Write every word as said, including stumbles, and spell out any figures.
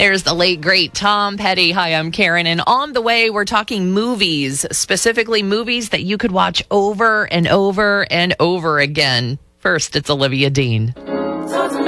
There's the late, great Tom Petty. Hi, I'm Karen. And on the way, we're talking movies, specifically movies that you could watch over and over and over again. First, it's Olivia Dean.